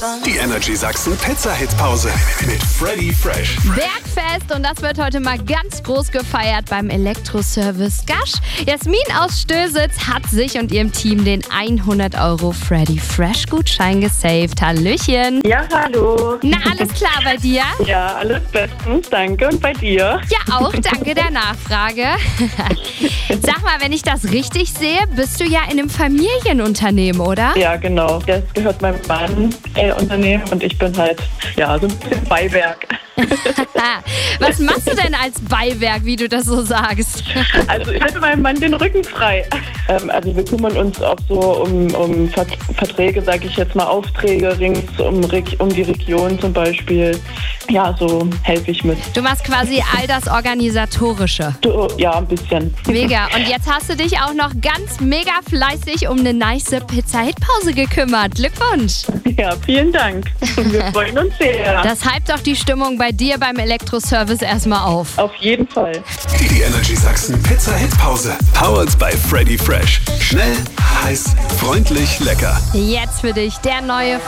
Die Energy Sachsen Pizza-Hit-Pause mit Freddy Fresh. Bergfest und das wird heute mal ganz groß gefeiert beim Elektroservice Gasch. Jasmin aus Stößitz hat sich und ihrem Team den 100 € Freddy Fresh Gutschein gesaved. Hallöchen. Ja, hallo. Na, alles klar bei dir? Ja, alles bestens, danke. Und bei dir? Ja, auch, danke der Nachfrage. Sag mal, wenn ich das richtig sehe, bist du ja in einem Familienunternehmen, oder? Ja, genau. Das gehört meinem Mann Unternehmen und ich bin halt, ja, so ein bisschen Beiwerk. Was machst du denn als Beiwerk, wie du das so sagst? Also ich halte meinem Mann den Rücken frei. Also wir kümmern uns auch so um Verträge, sage ich jetzt mal, Aufträge rings um die Region zum Beispiel. Ja, so helfe ich mit. Du machst quasi all das Organisatorische. Ja, ein bisschen. Mega. Und jetzt hast du dich auch noch ganz mega fleißig um eine nice Pizza-Hit-Pause gekümmert. Glückwunsch. Ja, vielen Dank. Wir freuen uns sehr. Das hypt doch die Stimmung bei dir beim Elektroservice erstmal auf. Auf jeden Fall. Die Energy Sachsen Pizza-Hit-Pause. Powered by Freddy Fresh. Schnell, heiß, freundlich, lecker. Jetzt für dich der neue